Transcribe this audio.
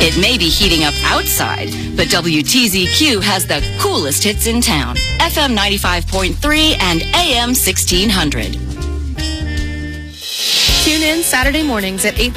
It may be heating up outside, but WTZQ has the coolest hits in town. FM 95.3 and AM 1600. Tune in Saturday mornings at 8